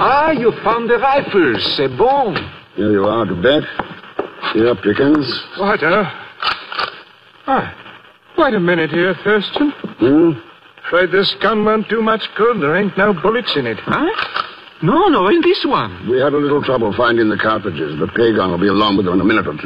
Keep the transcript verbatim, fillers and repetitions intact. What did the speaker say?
Ah, you found the rifles. C'est bon. Here you are, Cadet. Here, Pickens. What, uh... Ah, wait a minute here, Thurston. Hmm? Afraid this gun won't do much good. There ain't no bullets in it. Huh? No, no, in this one. We had a little trouble finding the cartridges. The pay gun will be along with them in a minute or two.